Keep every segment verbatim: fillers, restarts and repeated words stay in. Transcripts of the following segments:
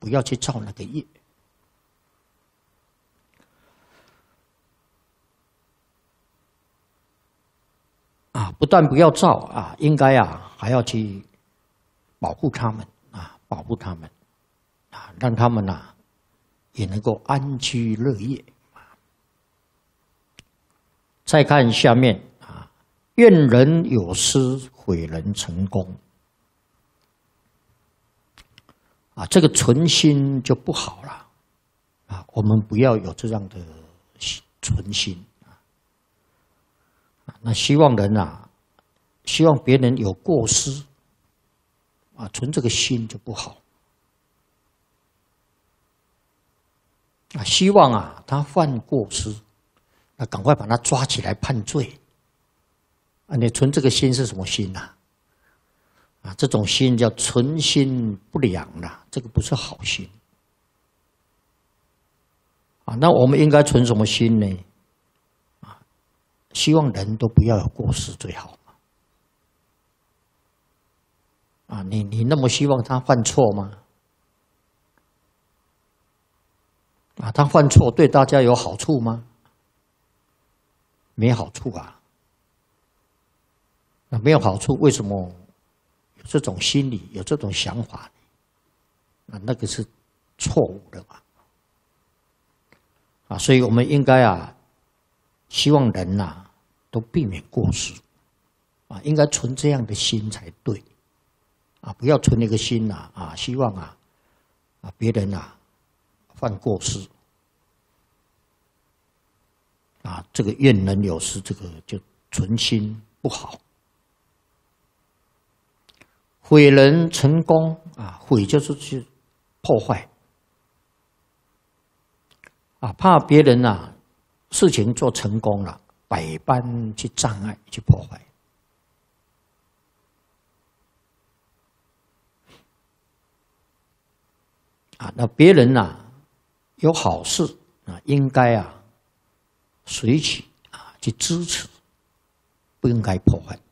不要去造那个业。啊，不但不要造啊，应该啊还要去保护他们啊，保护他们啊，让他们啊也能够安居乐业。再看下面啊，愿人有失，毁人成功。啊，这个存心就不好了啊！我们不要有这样的存心啊！那希望人啊，希望别人有过失啊，存这个心就不好啊！希望啊，他犯过失，那赶快把他抓起来判罪啊！你存这个心是什么心呐？啊，这种心叫存心不良啦，这个不是好心。啊，那我们应该存什么心呢？啊，希望人都不要有过失最好嘛。啊，你你那么希望他犯错吗？啊，他犯错对大家有好处吗？没好处啊。那没有好处，为什么？这种心理有这种想法，啊，那个是错误的嘛，啊，所以我们应该啊，希望人呐、啊、都避免过失，啊，应该存这样的心才对，啊，不要存一个心呐、啊，啊，希望啊，啊别人啊犯过失，啊，这个愿人有失，这个就存心不好。毁人成功啊，毁就是去破坏啊，怕别人啊事情做成功了，百般去障碍去破坏啊。那别人啊有好事啊，应该啊随喜啊去支持，不应该破坏。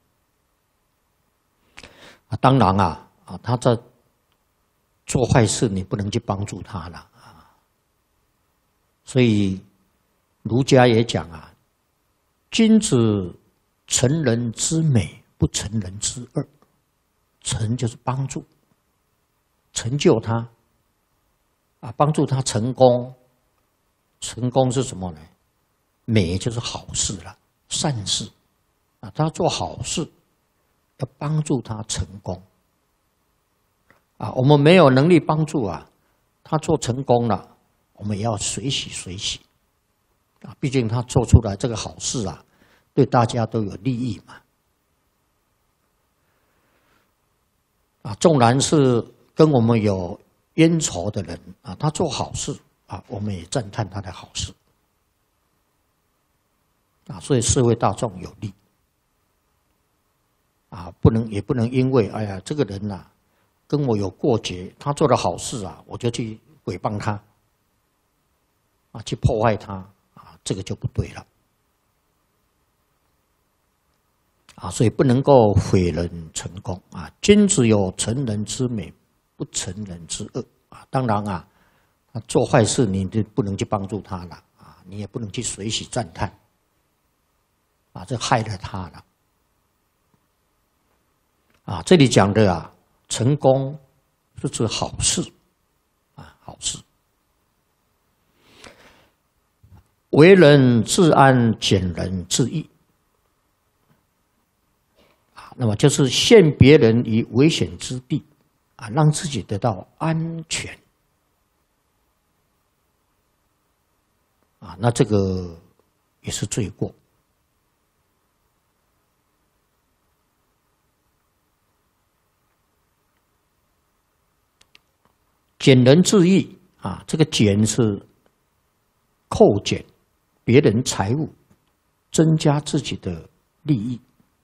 当然啊，啊，他在做坏事，你不能去帮助他了啊。所以儒家也讲啊，君子成人之美，不成人之恶。成就是帮助，成就他啊，帮助他成功。成功是什么呢？美就是好事了，善事啊，他做好事。要帮助他成功啊！我们没有能力帮助啊，他做成功了，我们也要随喜随喜啊！毕竟他做出来这个好事啊，对大家都有利益嘛。啊，纵然是跟我们有冤仇的人啊，他做好事啊，我们也赞叹他的好事啊，所以社会大众有利。啊，不能也不能因为哎呀，这个人呐、啊，跟我有过节，他做的好事啊，我就去诽谤他，啊，去破坏他，啊，这个就不对了，啊，所以不能够毁人成功啊。君子有成人之美，不成人之恶啊。当然啊，他做坏事你就不能去帮助他了啊，你也不能去随喜赞叹，啊，这害了他了。啊，这里讲的啊，成功是指好事，啊，好事。为人自安，减人自益，啊，那么就是陷别人于危险之地，啊，让自己得到安全，啊，那这个也是罪过。减人自益啊，这个减是扣减别人财物，增加自己的利益。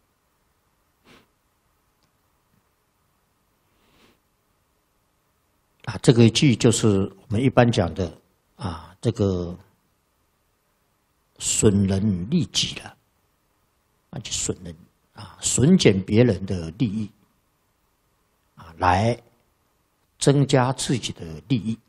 啊，这个句就是我们一般讲的啊，这个损人利己了，啊，就损人啊，损减别人的利益啊，来增加自己的利益。